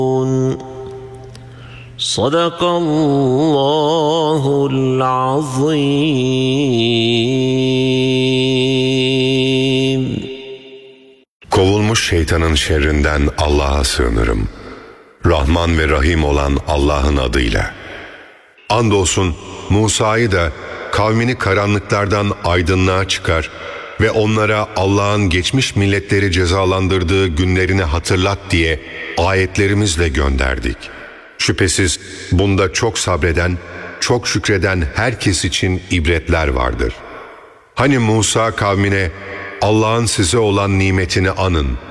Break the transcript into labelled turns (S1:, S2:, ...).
S1: Sadakallahul azim.
S2: Kovulmuş şeytanın şerrinden Allah'a sığınırım. Rahman ve Rahim olan Allah'ın adıyla. Andolsun Musa'yı da kavmini karanlıklardan aydınlığa çıkar ve onlara Allah'ın geçmiş milletleri cezalandırdığı günlerini hatırlat diye ayetlerimizle gönderdik. Şüphesiz bunda çok sabreden, çok şükreden herkes için ibretler vardır. Hani Musa kavmine Allah'ın size olan nimetini anın.